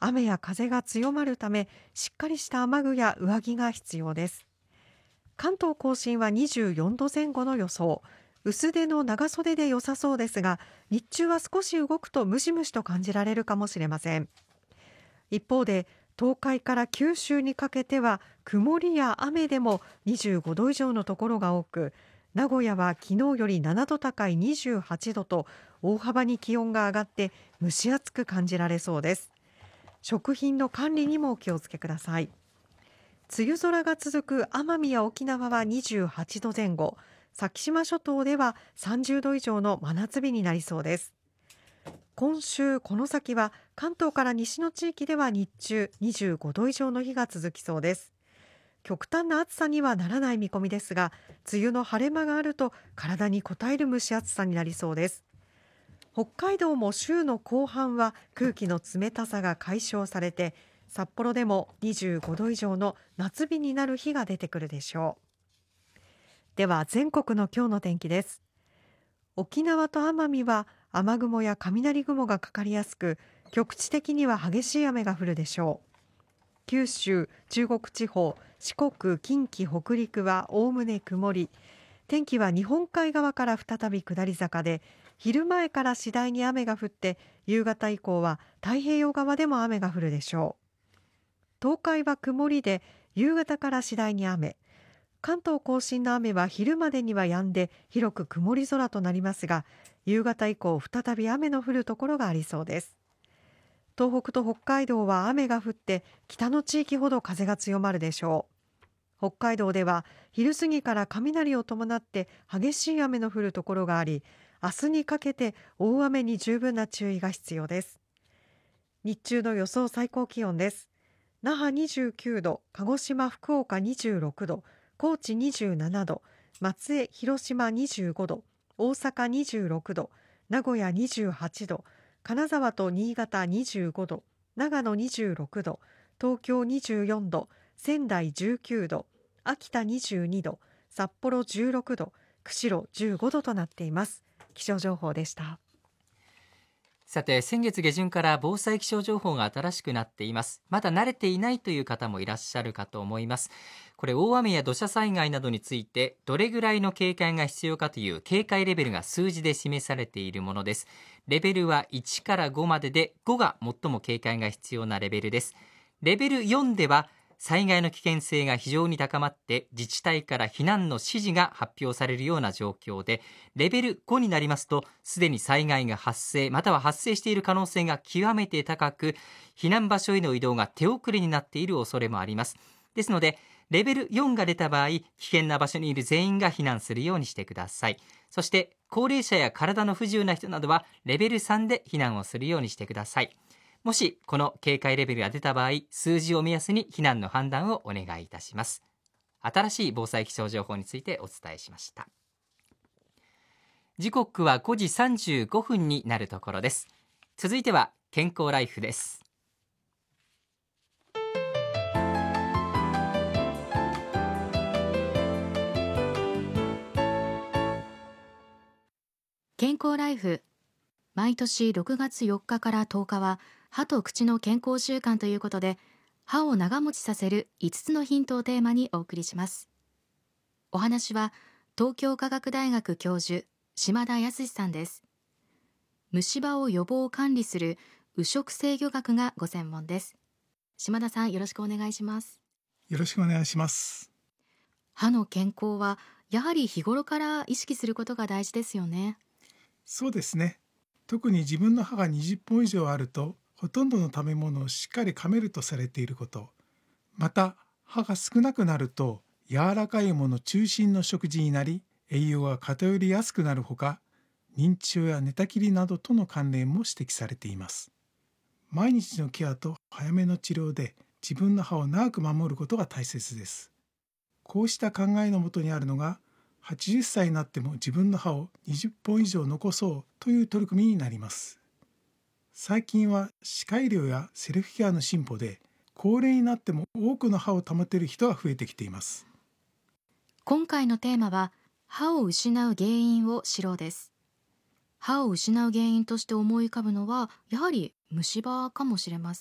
雨や風が強まるため、しっかりした雨具や上着が必要です。関東甲信は24度前後の予想。薄手の長袖で良さそうですが、日中は少し動くとムシムシと感じられるかもしれません。一方で、東海から九州にかけては曇りや雨でも25度以上のところが多く、名古屋は昨日より7度高い28度と大幅に気温が上がって蒸し暑く感じられそうです。食品の管理にもお気をつけください。梅雨空が続く奄美や沖縄は28度前後、先島諸島では30度以上の真夏日になりそうです。今週この先は関東から西の地域では日中25度以上の日が続きそうです。極端な暑さにはならない見込みですが、梅雨の晴れ間があると体に応える蒸し暑さになりそうです。北海道も週の後半は空気の冷たさが解消されて、札幌でも25度以上の夏日になる日が出てくるでしょう。では全国の今日の天気です。沖縄と奄美は雨雲や雷雲がかかりやすく、局地的には激しい雨が降るでしょう。九州、中国地方、四国、近畿、北陸はおおむね曇り。天気は日本海側から再び下り坂で、昼前から次第に雨が降って、夕方以降は太平洋側でも雨が降るでしょう。東海は曇りで、夕方から次第に雨。関東甲信の雨は昼までには止んで、広く曇り空となりますが、夕方以降再び雨の降るところがありそうです。東北と北海道は雨が降って、北の地域ほど風が強まるでしょう。北海道では昼過ぎから雷を伴って激しい雨の降るところがあり、明日にかけて大雨に十分な注意が必要です。日中の予想最高気温です。那覇29度、鹿児島、福岡26度、高知27度、松江、広島25度、大阪26度、名古屋28度、金沢と新潟25度、長野26度、東京24度、仙台19度、秋田22度、札幌16度、釧路15度となっています。気象情報でした。 さて、先月下旬から防災気象情報が新しくなっています。まだ慣れていないという方もいらっしゃるかと思います。これ、大雨や土砂災害などについてどれぐらいの警戒が必要かという警戒レベルが数字で示されているものです。レベルは1から5までで、5が最も警戒が必要なレベルです。レベル4では災害の危険性が非常に高まって自治体から避難の指示が発表されるような状況で、レベル5になりますとすでに災害が発生または発生している可能性が極めて高く、避難場所への移動が手遅れになっている恐れもあります。ですのでレベル4が出た場合、危険な場所にいる全員が避難するようにしてください。そして高齢者や体の不自由な人などはレベル3で避難をするようにしてください。もしこの警戒レベルが出た場合、数字を目安に避難の判断をお願いいたします。新しい防災気象情報についてお伝えしました。時刻は5時35分になるところです。続いては健康ライフです。 健康ライフ、毎年6月4日から10日は歯と口の健康週間ということで、歯を長持ちさせる5つのヒントをテーマにお送りします。お話は東京科学大学教授島田康さんです。虫歯を予防管理する右食制御学がご専門です。島田さん、よろしくお願いします。 よろしくお願いします。 歯の健康はやはり日頃から意識することが大事ですよね。 そうですね。特に自分の歯が20本以上あると、ほとんどの食べ物をしっかり噛めるとされていること、また歯が少なくなると柔らかいもの中心の食事になり、栄養が偏りやすくなるほか、認知症や寝たきりなどとの関連も指摘されています。毎日のケアと早めの治療で自分の歯を長く守ることが大切です。こうした考えのもとにあるのが、80歳になっても自分の歯を20本以上残そうという取り組みになります。最近は歯科医療やセルフケアの進歩で、高齢になっても多くの歯を保てる人が増えてきています。 今回のテーマは、歯を失う原因を知ろうです。歯を失う原因として思い浮かぶのは、やはり虫歯かもしれま